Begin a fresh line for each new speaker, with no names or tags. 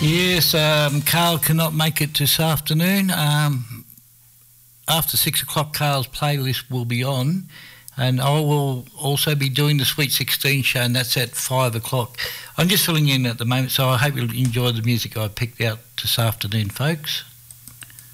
Yes, Carl cannot make it this afternoon. After 6 o'clock, Carl's playlist will be on, and I will also be doing the Sweet 16 show, and that's at 5 o'clock. I'm just filling in at the moment, so I hope you'll enjoy the music I picked out this afternoon, folks.